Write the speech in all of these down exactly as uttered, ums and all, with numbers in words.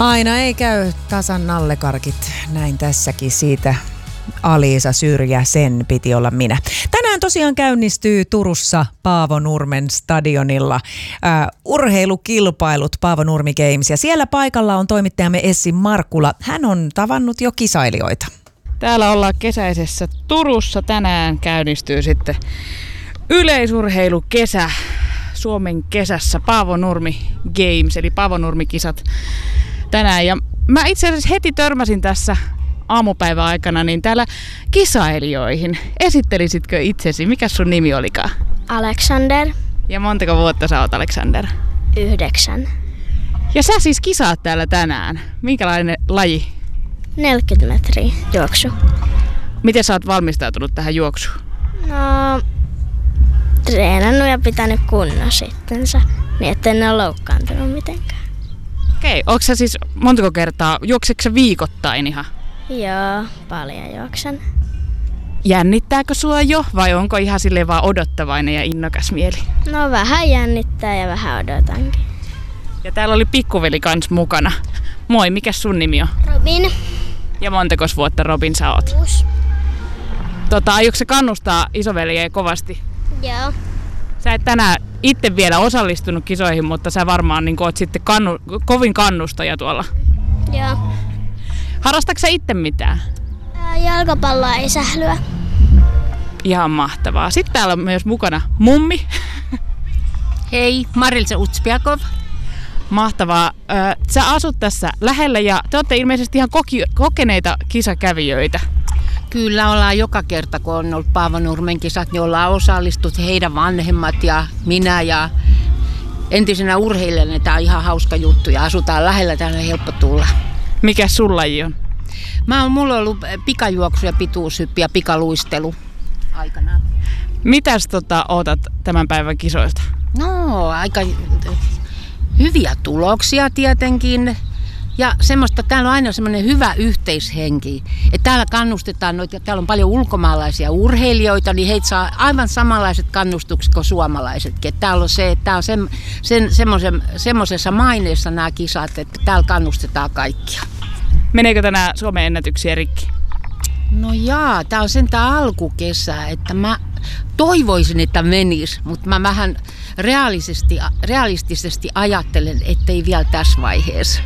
Aina ei käy tasan nallekarkit, näin tässäkin siitä. Aliisa Syrjä, sen piti olla minä. Tänään tosiaan käynnistyy Turussa Paavo Nurmen stadionilla äh, urheilukilpailut Paavo Nurmi Games. Ja siellä paikalla on toimittajamme Essi Markkula. Hän on tavannut jo kisailijoita. Täällä ollaan kesäisessä Turussa. Tänään käynnistyy sitten yleisurheilukesä Suomen kesässä Paavo Nurmi Games, eli Paavo Nurmi-kisat tänään. Ja mä itse asiassa heti törmäsin tässä aamupäivän aikana niin täällä kisailijoihin. Esittelisitkö itsesi? Mikä sun nimi olikaan? Alexander. Ja montako vuotta sä oot, Alexander? Yhdeksän. Ja sä siis kisaat täällä tänään. Minkälainen laji? neljäkymmentä metriä juoksu. Miten sä oot valmistautunut tähän juoksuun? No, treenannut ja pitänyt kunnossa sittensä, niin ettei ne ole loukkaantunut mitenkään. Okei, onko sä siis montako kertaa, juokseeko sä viikoittain ihan? Joo, paljon juoksen. Jännittääkö sua jo vai onko ihan silleen vaan odottavainen ja innokas mieli? No vähän jännittää ja vähän odotankin. Ja täällä oli pikkuveli kans mukana. Moi, mikä sun nimi on? Robin. Ja montakos vuotta Robin sä oot? Kuusi. Tota, aiotko sä kannustaa isoveliä kovasti? Joo. Sä et tänään itse vielä osallistunut kisoihin, mutta sä varmaan niin oot sitten kannu, kovin kannustaja tuolla. Joo. Harrastatko sä itse mitään? Ää, jalkapalloa ei sählyä. Ihan mahtavaa. Sitten täällä on myös mukana mummi. Hei, Marilse Utspiakov. Mahtavaa. Sä asut tässä lähellä ja te olette ilmeisesti ihan koki, kokeneita kisakävijöitä. Kyllä ollaan joka kerta, kun on ollut Paavo Nurmen kisat, niin ollaan osallistut heidän vanhemmat ja minä ja entisenä urheilijana. Tämä on ihan hauska juttu ja asutaan lähellä, täällä on helppo tulla. Mikä sun laji on? Mä oon, mulla on ollut pikajuoksu ja pituushyppi ja pikaluistelu aikanaan. Mitäs tota, ootat tämän päivän kisoista? No, aika hyviä tuloksia tietenkin. Ja semmoista, täällä on aina semmoinen hyvä yhteishenki. Että täällä kannustetaan noita, täällä on paljon ulkomaalaisia urheilijoita, niin heitä saa aivan samanlaiset kannustukset kuin suomalaisetkin. Että täällä on se, että tää on sen, sen, semmoisessa maineessa nämä kisat, että täällä kannustetaan kaikkia. Meneekö tänään Suomen ennätyksiä rikki? No jaa, tää on sentään alkukesä, että mä toivoisin, että menis, mutta mä vähän realistisesti, realistisesti ajattelen, ettei vielä tässä vaiheessa.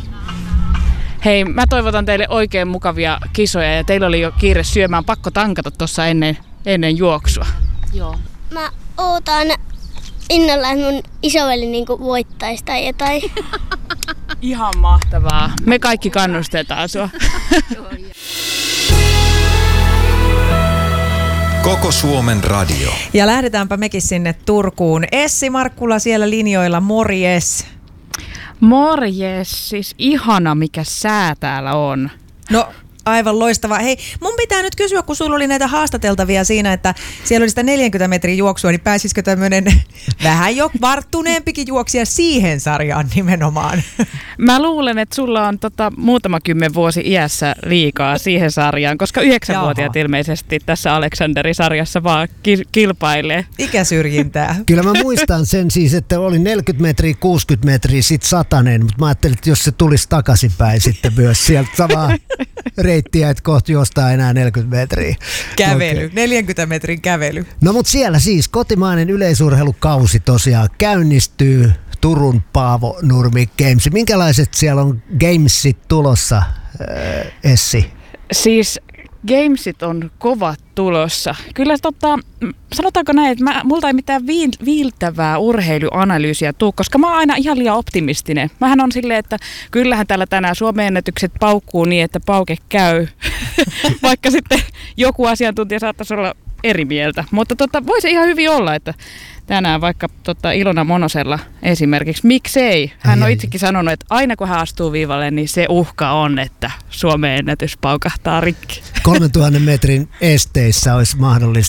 Hei, mä toivotan teille oikein mukavia kisoja ja teillä oli jo kiire syömään. Pakko tankata tuossa ennen, ennen juoksua. Joo. Mä ootan innolla, että mun isoveli niinku voittaisi tai jotain. Ihan mahtavaa. Me kaikki kannustetaan sua. Koko Suomen radio. Ja lähdetäänpä mekin sinne Turkuun. Essi Markkula siellä linjoilla, morjes. Morjes, siis ihana mikä sää täällä on. No aivan loistavaa. Hei, mun pitää nyt kysyä, kun sulla oli näitä haastateltavia siinä, että siellä oli sitä neljäkymmentä metrin juoksua, niin pääsisikö tämmöinen vähän jo varttuneempikin juoksija siihen sarjaan nimenomaan? Mä luulen, että sulla on tota, muutama kymmen vuosi iässä liikaa siihen sarjaan, koska yhdeksänvuotiaat ilmeisesti tässä Alexanderin sarjassa vaan ki- kilpailee. Ikäsyrjintää. Kyllä mä muistan sen siis, että oli neljäkymmentä metriä, kuusikymmentä metriä, sit satanen, mutta mä ajattelin, että jos se tulisi takaisinpäin sitten myös sieltä samaa reittiä, että kohta juostaa enää neljäkymmentä metriä. Kävely, okay. neljänkymmenen metrin kävely. No mut siellä siis kotimainen yleisurheilukausi tosiaan käynnistyy. Turun Paavo Nurmi Games. Minkälaiset siellä on gamesit tulossa, äh, Essi? Siis gamesit on kovat tulossa. Kyllä tota, sanotaanko näin, että mä, multa ei mitään viil, viiltävää urheiluanalyysiä tuu, koska mä oon aina ihan liian optimistinen. Mähän on silleen, että kyllähän täällä tänään Suomen ennätykset paukkuu niin, että pauke käy. Vaikka sitten joku asiantuntija saattaisi olla eri mieltä. Mutta tota, voisi ihan hyvin olla, että tänään vaikka tota, Ilona Monosella esimerkiksi, miksei? Hän on itsekin sanonut, että aina kun hän astuu viivalle, niin se uhka on, että Suomen ennätys paukahtaa rikki. kolmentuhannen metrin esteissä olisi mahdollista